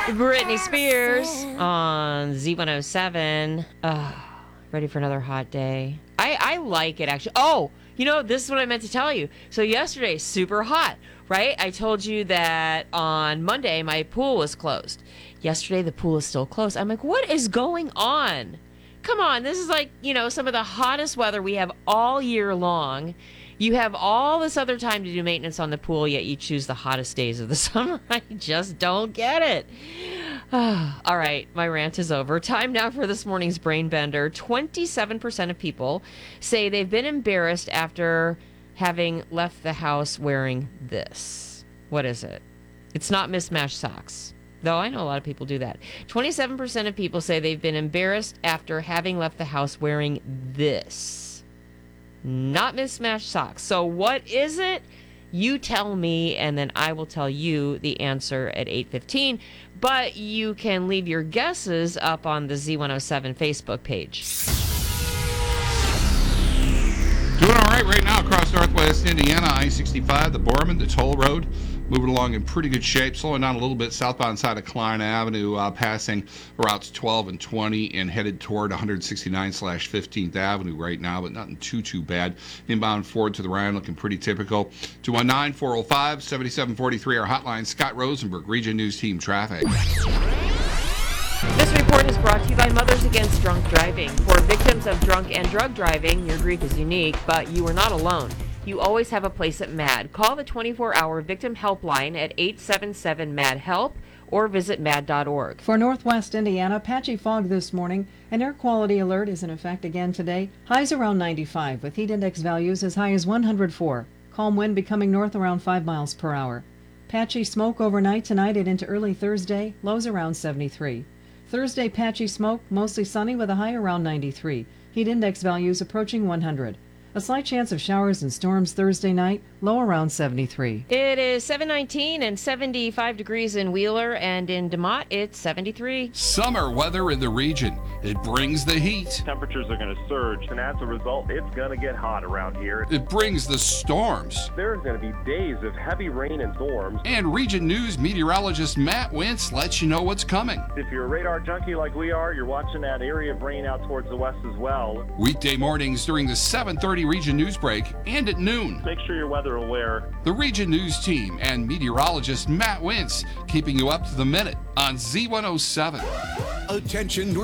Britney Spears on Z107. Ready for another hot day. I like it, actually. Oh, this is what I meant to tell you. So yesterday, super hot, right? I told you that on Monday, my pool was closed. Yesterday, the pool is still closed. I'm like, what is going on? Come on, this is like, some of the hottest weather we have all year long. You have all this other time to do maintenance on the pool, yet you choose the hottest days of the summer. I just don't get it. All right, my rant is over. Time now for this morning's Brain Bender. 27% of people say they've been embarrassed after having left the house wearing this. What is it? It's not mismatched socks, though I know a lot of people do that. 27% of people say they've been embarrassed after having left the house wearing this. Not mismatched socks. So what is it? You tell me, and then I will tell you the answer at 8:15. But you can leave your guesses up on the Z107 Facebook page. Doing all right now across northwest Indiana, I-65, the Borman, the toll road, moving along in pretty good shape, slowing down a little bit southbound side of Klein Avenue, passing routes 12 and 20 and headed toward 169/15th Avenue right now, but nothing too bad. Inbound forward to the Ryan looking pretty typical. 219-405-7743, our hotline. Scott Rosenberg, Region News Team Traffic. This report is brought to you by Mothers Against Drunk Driving. For victims of drunk and drug driving, your grief is unique, but you are not alone. You always have a place at MAD. Call the 24-hour victim helpline at 877-MAD-HELP or visit mad.org. For northwest Indiana, patchy fog this morning. An air quality alert is in effect again today. Highs around 95 with heat index values as high as 104. Calm wind becoming north around 5 miles per hour. Patchy smoke overnight tonight and into early Thursday. Lows around 73. Thursday, patchy smoke, mostly sunny with a high around 93. Heat index values approaching 100. A slight chance of showers and storms Thursday night, low around 73. It is 7:19 and 75 degrees in Wheeler, and in DeMotte, it's 73. Summer weather in the region. It brings the heat. Temperatures are going to surge, and as a result, it's going to get hot around here. It brings the storms. There's going to be days of heavy rain and storms. And Region News meteorologist Matt Wentz lets you know what's coming. If you're a radar junkie like we are, you're watching that area of rain out towards the west as well. Weekday mornings during the 7:30 Region News break and at noon. Make sure you're weather aware. The Region News team and meteorologist Matt Wentz keeping you up to the minute on Z107. Attention